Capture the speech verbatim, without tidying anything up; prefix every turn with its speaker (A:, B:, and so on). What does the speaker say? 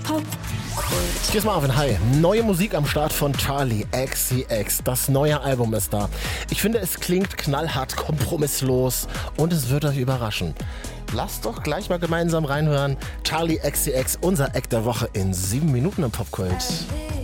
A: Hier ist Marvin, hi. Neue Musik am Start von Charli X C X. Das neue Album ist da. Ich finde, es klingt knallhart, kompromisslos und es wird euch überraschen. Lasst doch gleich mal gemeinsam reinhören. Charli X C X, unser Act der Woche in sieben Minuten im Popkult.